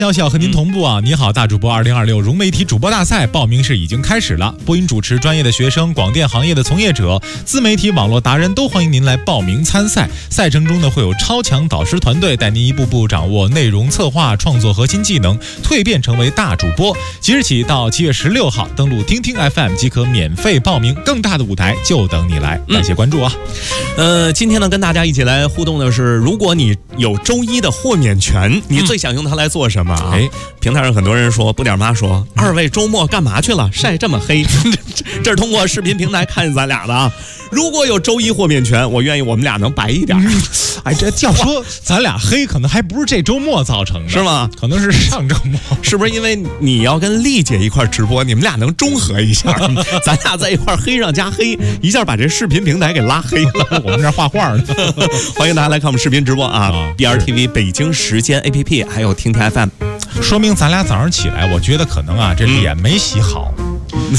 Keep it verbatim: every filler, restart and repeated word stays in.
消息要和您同步啊！你好，大主播二零二六融媒体主播大赛报名式已经开始了，播音主持专业的学生、广电行业的从业者、自媒体网络达人都欢迎您来报名参赛。赛程中呢，会有超强导师团队带您一步步掌握内容策划、创作核心技能，蜕变成为大主播。即日起到七月十六号，登录听听 F M 即可免费报名，更大的舞台就等你来。感谢关注啊！ 嗯、呃，今天呢，跟大家一起来互动的是，如果你有周一的豁免权，你最想用它来做什么？哎，平台上很多人说，不点妈说，二位周末干嘛去了？晒这么黑，这是通过视频平台看见咱俩的啊。如果有周一豁免权，我愿意我们俩能白一点。 嗯、哎，这要说咱俩黑，可能还不是这周末造成的， 是吗？ 可能是上周末， 是不是因为你要跟丽姐一块直播，你们俩能中和一下？咱俩在一块黑上加黑，一下把这视频平台给拉黑了。 我们这画画呢， 欢迎大家来看我们视频直播啊！啊 B R T V 北京时间 A P P 还有听听 F M。 说明咱俩早上起来，我觉得可能啊，这脸没洗好。嗯